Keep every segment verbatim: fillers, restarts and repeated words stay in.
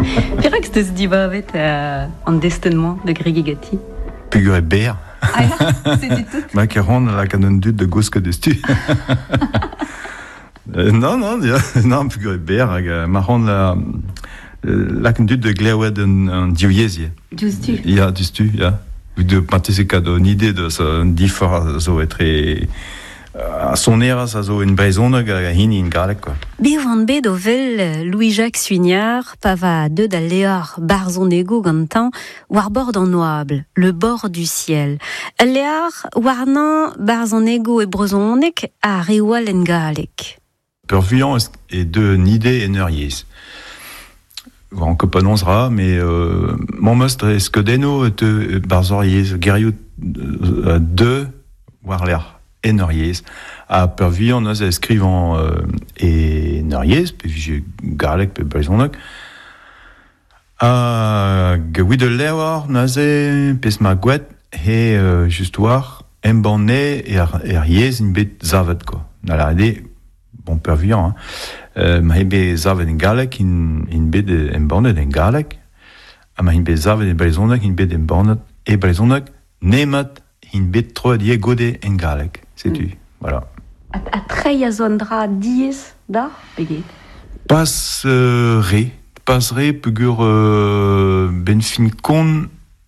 Pirax de Sdivavet en destinement de Grégigati. Figure Ber. Ah, c'est du tout. Macaron la canon dut de Gosque de Stu. Non, non, non, figure Ber, marron la. La canon dut de Glewed en Diouyezie. Justu. Ja, du Stu, ja. De participer à une idée de ce différent, ça va être. A son era, ça zo une brezonne a hini in galek, quoi. Bivan bet o vel Louis-Jacques Suignard, pava deux da lear barzonego gantan, war bord en noable, le bord du ciel. Lear warnan barzonego e brezonek a rewal en galek. Perviant et de nidé et neuriez. On que prononçera, mais euh, mon must est ce que deno te barzoriez, guerriot de war lear. Et Neuriez. À Pervion, nous écrivons euh, et Neuriez, puis j'ai Garlec, puis Brisonac. À Gouy de Léor, nous avons Pesma Gouet, et euh, juste voir, un bonnet et Riez, une bête Zavet, quoi. Dans la idée, bon, Pervion, hein. Euh, Mahibé Zavet en Garlec, une bête un bonnet en Garlec. À Mahibé Zavet en Brisonac, une bête en bonnet et Brisonac, Nemat, une bête trop dié Godé en Garlec. C'est tu, mm. Voilà. A, a trei a zondra diez da, peget? Passeré, passeré, pegur euh, ben fin kon,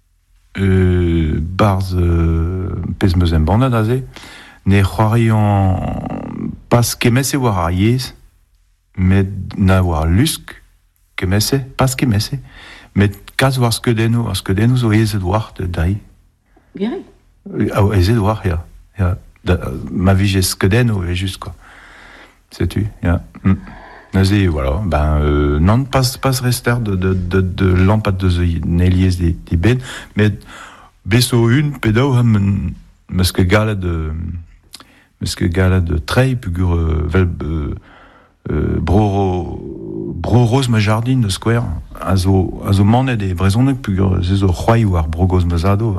euh, barz euh, pez meus en banda daze, ne c'hoarian pas kemese war ar yez, met na war lusk, kemese, pas kemese, met kaz war skedeno, ar skedeno zo ezet war de dai. Bien. Ah, ezet war, ya, ya. De, ma vie j'ai ce que d'eno et juste quoi c'est tu yeah. mm. Nazi voilà ben euh, non pas pas rester de de de de lampade de Néliès des des bêtes mais beso une pédo ham parce que gala de parce que gala de trey pugur vel euh, broro broros ma jardine de square azo azo manet des brezonnek pugur zezo roi ou ar brogos mazado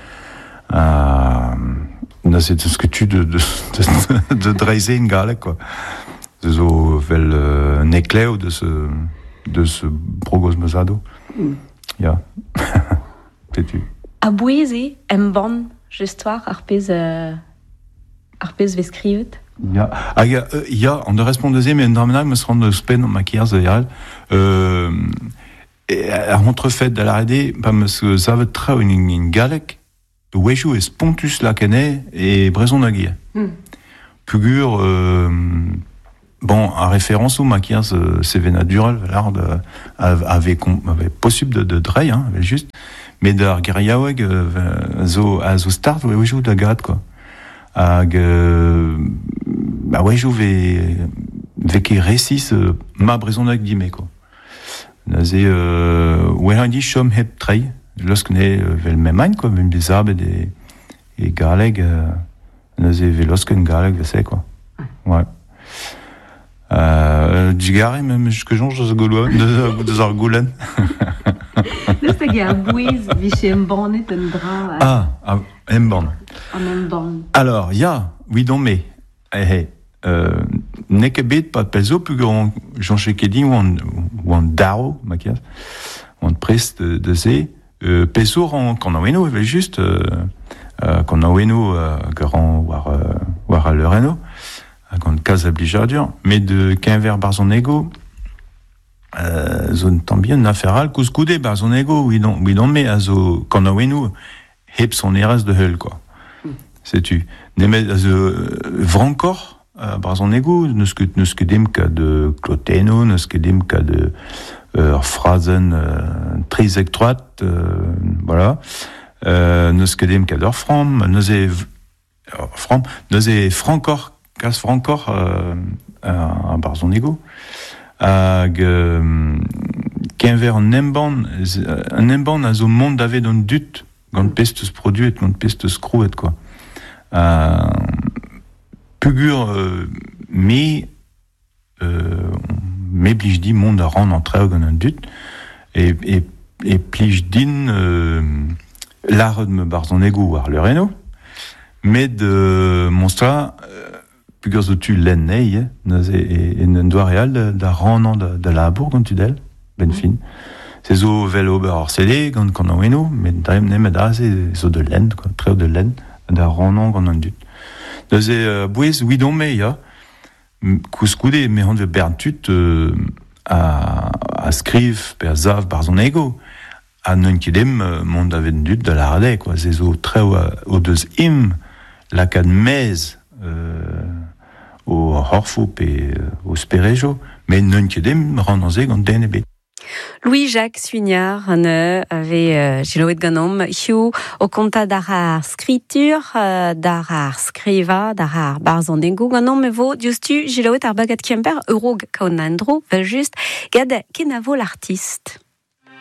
euh, Là, c'est ce que tu de de de, de dreiser une galek quoi. C'est zo vel euh, necleo de ce de ce brogos mesado. Mm. Ja. C'est tu. A boueze em bon gestoire arpez euh, arpez veskrivet. Ja. Ah ja, euh, ja, on de respondeze mais normalement me se rendre spen en maquillage de euh et à entrefait de la R D pas me ça veut très une une galek. Wejou est Pontus Lacanet et Brezon Naguier. Mm. Pugur, euh, bon, en référence au maquillage, c'est Vénadural, l'art de, avait, avait possible de, de drey, hein, avait juste, mais d'ar Geriaweg, zo, à zo start, Wejou de gade, quoi. Ag, bah, Wejou ve, veke récis, ma Brezon Naguier, quoi. Nazé, euh, Wehandi chom heb trey. Lorsque ne vel memagne quoi une bizarre et et galeg nous avons lorsque une galeg c'est quoi ouais euh du gare même jusque jonge de goulois de de zargoulen c'est gars bouise vichem bonnet un drap ah un bon un bon alors il y a oui donc mais eh euh nekebit pas peso plus grand Jean Chekedin ou en ou en dao maquillage on preste de, de ces Euh, Pessour qu'on a weno juste euh, euh, qu'on a weno grand war war à l'Eureno quand case obligatoire mais de Quinver Barzonego euh, zone tant bien naferal couscoudé Barzonego oui non oui non mais azo qu'on a weno hep son eras de hell quoi mm. C'est tu mais azo vrancor Barzonego ne ce que ne ce que dem cas de Cloteno ne ce que dem cas de Euh, phrasen euh, très étroite, euh, voilà. Euh, nous skedem kader from, nous est from, nous est francor, casse francor euh, à Barzonego. Ag qu'inver un emban, un emban a zo monde avait dans dut, quand pestes produit, quand pestes crouet quoi. Euh, pugur euh, mais euh, mais plige dit monde à rendre en très un dut et et et plige din euh, l'art de me Barzonego ar le Reno mais de monstra pugur zo tu l'ennei et et ne doit réel de rendre de la bourg quand tu d'elle ben fin c'est zo vel ober ar C D gant gant an weno, met daim nemet a c'est zo de laine, quoi, treo de laine, da ranon gant an dut. Deus e uh, bouez ouidon me, ya, kouskoude me hant ve bern tut euh, a, a skriv per zav bar zon ego, a n'un kedem uh, mont avet dut de la rade, quoi, c'est zo treo uh, o deus im lakad mez euh, o horfo pe euh, o sperejo, mais n'un kedem ran an ze gant den ebet. Louis-Jacques Suignard ne avait giloet ganom hiu o konta d'ar ar skritur, d'ar ar skriva, d'ar ar barzon dengo ganom evo diustu giloet ar bagat kemper eurog kaonandro, vel just gade kenavo l'artiste.